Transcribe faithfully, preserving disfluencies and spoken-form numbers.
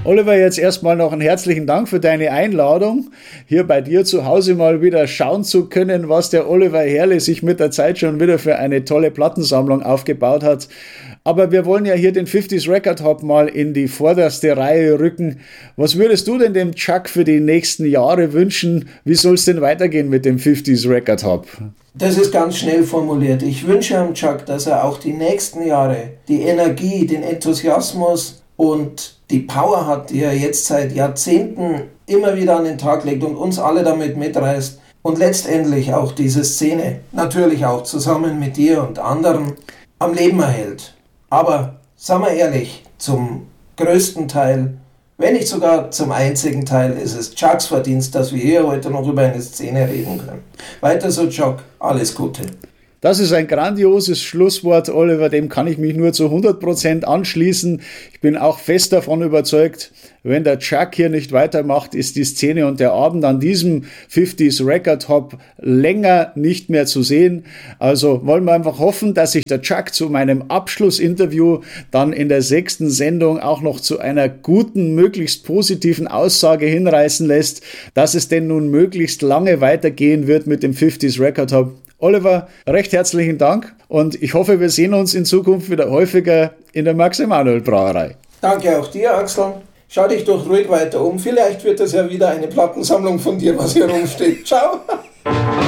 Oliver, jetzt erstmal noch einen herzlichen Dank für deine Einladung, hier bei dir zu Hause mal wieder schauen zu können, was der Oliver Herrle sich mit der Zeit schon wieder für eine tolle Plattensammlung aufgebaut hat. Aber wir wollen ja hier den fünfziger Record Hub mal in die vorderste Reihe rücken. Was würdest du denn dem Chuck für die nächsten Jahre wünschen? Wie soll es denn weitergehen mit dem fünfziger Record Hub? Das ist ganz schnell formuliert. Ich wünsche dem Chuck, dass er auch die nächsten Jahre die Energie, den Enthusiasmus und die Power hat, die er jetzt seit Jahrzehnten immer wieder an den Tag legt und uns alle damit mitreißt und letztendlich auch diese Szene, natürlich auch zusammen mit dir und anderen, am Leben erhält. Aber, sagen wir ehrlich, zum größten Teil, wenn nicht sogar zum einzigen Teil, ist es Chucks Verdienst, dass wir hier heute noch über eine Szene reden können. Weiter so, Chuck, alles Gute. Das ist ein grandioses Schlusswort, Oliver, dem kann ich mich nur zu hundert Prozent anschließen. Ich bin auch fest davon überzeugt, wenn der Chuck hier nicht weitermacht, ist die Szene und der Abend an diesem fünfziger Record Hub länger nicht mehr zu sehen. Also wollen wir einfach hoffen, dass sich der Chuck zu meinem Abschlussinterview dann in der sechsten Sendung auch noch zu einer guten, möglichst positiven Aussage hinreißen lässt, dass es denn nun möglichst lange weitergehen wird mit dem fünfziger Record Hub. Oliver, recht herzlichen Dank und ich hoffe, wir sehen uns in Zukunft wieder häufiger in der Max-Emanuel-Brauerei. Danke auch dir, Axel. Schau dich doch ruhig weiter um. Vielleicht wird das ja wieder eine Plattensammlung von dir, was hier rumsteht. Ciao!